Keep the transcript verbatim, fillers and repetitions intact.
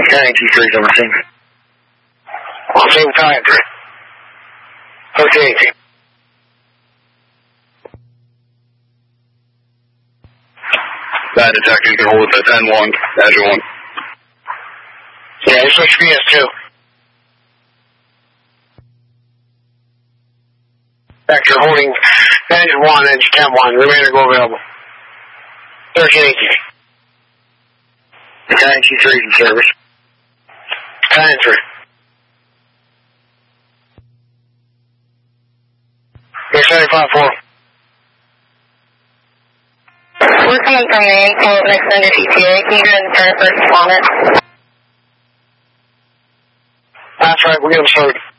County T three over team. Same time, three. Okay. Bad detector, you can hold it at ten one, Azure one. Yeah, you switch B S two. Vector holding engine one, engine ten one, remainder go available. thirteen eighteen. County T three in service. County three. Okay, seventy-five four. We're coming from Maine, call it next under T T A. Can you go ahead and start first respondent? That's right, we'll get them started.